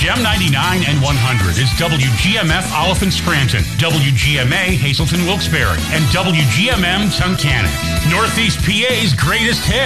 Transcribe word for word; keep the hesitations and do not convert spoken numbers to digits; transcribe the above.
M ninety-nine and one hundred is W G M F Oliphant Scranton, W G M A Hazelton Wilkes-Barre, and W G M M Tunkhannock. Northeast P A's greatest hits.